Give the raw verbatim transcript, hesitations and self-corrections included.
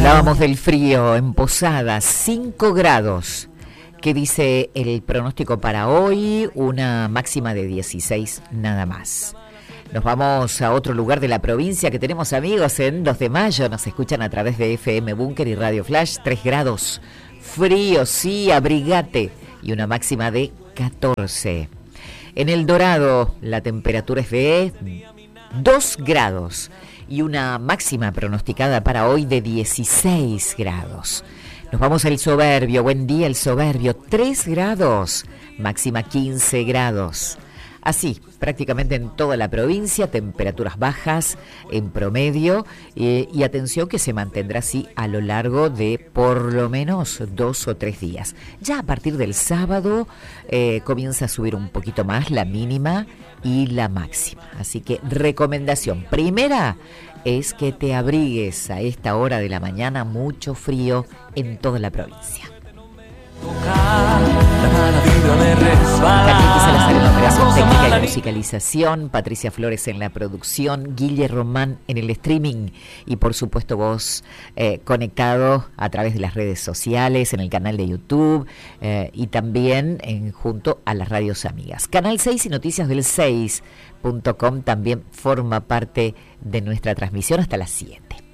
Hablábamos del frío en Posadas, cinco grados. ¿Qué dice el pronóstico para hoy? Una máxima de dieciséis nada más. Nos vamos a otro lugar de la provincia que tenemos amigos en dos de mayo. Nos escuchan a través de F M Búnker y Radio Flash. tres grados. Frío, sí, abrigate. Y una máxima de catorce. En El Dorado la temperatura es de dos grados. Y una máxima pronosticada para hoy de dieciséis grados. Nos vamos al Soberbio, buen día El Soberbio, tres grados, máxima quince grados. Así, prácticamente en toda la provincia, temperaturas bajas en promedio eh, y atención que se mantendrá así a lo largo de por lo menos dos o tres días. Ya a partir del sábado eh, comienza a subir un poquito más la mínima y la máxima. Así que recomendación primera es que te abrigues a esta hora de la mañana, mucho frío en toda la provincia. Carlitos Salazar en la operación técnica y musicalización, Patricia Flores en la producción, Guille Román en el streaming y por supuesto vos eh, conectado a través de las redes sociales, en el canal de YouTube eh, y también en, junto a las radios amigas. Canal seis y Noticias del seis punto com también forma parte de nuestra transmisión hasta las siete.